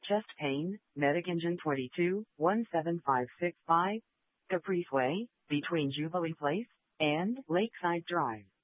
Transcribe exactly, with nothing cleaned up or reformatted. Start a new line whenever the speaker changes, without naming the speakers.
chest pain, Medic Engine twenty-two, one seven five six five, Caprice Way, between Jubilee Place and Lakeside Drive.